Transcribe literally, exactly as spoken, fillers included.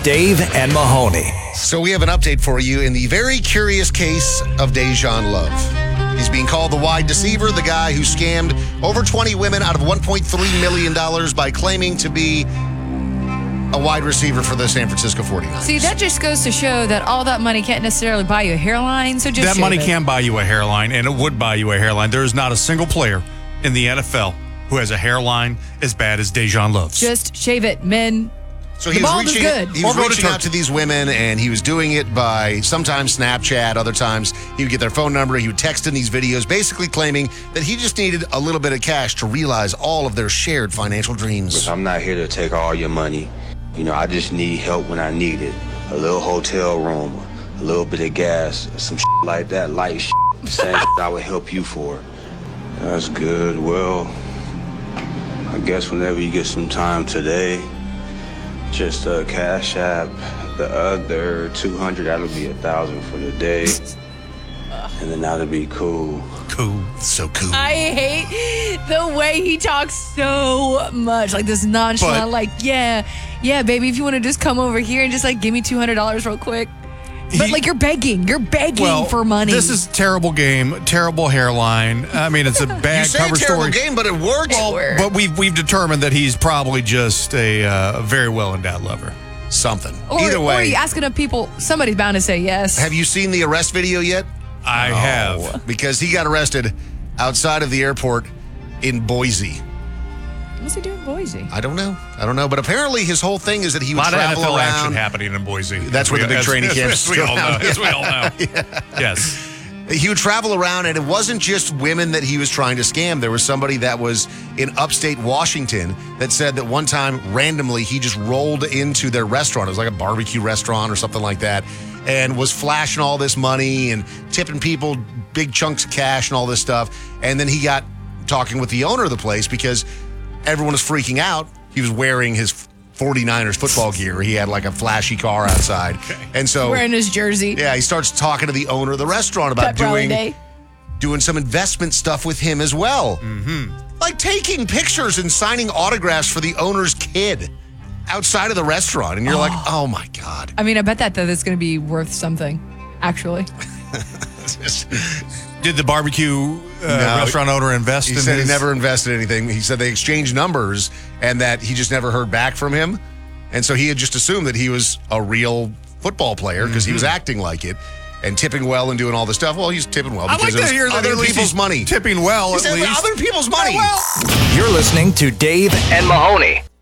Dave and Mahoney. So we have an update for you in the very curious case of Dejan Love. He's being called the wide deceiver, the guy who scammed over twenty women out of one point three million dollars by claiming to be a wide receiver for the San Francisco forty-niners. See, that just goes to show that all that money can't necessarily buy you a hairline, so just That shave money it. can buy you a hairline, and it would buy you a hairline. There is not a single player in the N F L who has a hairline as bad as Dejan Love's. Just shave it, men. So The he was bald is reaching, good. he was Or go to reaching out Turkey. to these women, and he was doing it by sometimes Snapchat, other times he would get their phone number, he would text in these videos, basically claiming that he just needed a little bit of cash to realize all of their shared financial dreams. I'm not here to take all your money. You know, I just need help when I need it. A little hotel room, a little bit of gas, some shit like that, light shit. Same shit I would help you for. That's good. Well, I guess whenever you get some time today, just uh, cash app the other two hundred. That'll be a thousand for the day, and then that'll be cool. Cool. So cool. I hate the way he talks so much. Like this nonchalant, But- like, yeah, yeah, baby, if you want to just come over here and just like give me two hundred dollars real quick. But He- like you're begging. You're begging Well, for money. this is a terrible game, terrible hairline. I mean, it's a bad You say cover a terrible story. game, but it works. Well, But we've we've determined that he's probably just a uh, very well endowed lover. Something. or, Either or way, you asking of people, somebody's bound to say yes. have you seen the arrest video yet? I No, have. Because he got arrested outside of the airport in Boise. What's he doing in Boise? I don't know. I don't know. But apparently his whole thing is that he A would lot of N F travel L action around. happening in Boise. That's As where we- the big as- training as- camps As we all know. around. As we all know. Yes. He would travel around, and it wasn't just women that he was trying to scam. There was somebody that was in upstate Washington that said that one time, randomly, he just rolled into their restaurant. It was like a barbecue restaurant or something like that, and was flashing all this money and tipping people big chunks of cash and all this stuff. And then he got talking with the owner of the place because everyone was freaking out. He was wearing his forty-niners football gear. He had like a flashy car outside. And so, Wearing his jersey. yeah, he starts talking to the owner of the restaurant about Pep Rally doing Day. doing some investment stuff with him as well. Mm-hmm. Like taking pictures and signing autographs for the owner's kid outside of the restaurant. And you're like, oh my God. I mean, I bet that that is going to be worth something, actually. Did the barbecue uh, No. restaurant owner invest He in said his? he never invested anything. He said they exchanged numbers and that he just never heard back from him. And so he had just assumed that he was a real football player because he was acting like it and tipping well and doing all this stuff. Well, he's tipping well I'd because like it to was hear that other at least people's he's money. tipping well, He at said least. other people's money. Well, You're listening to Dave and Mahoney.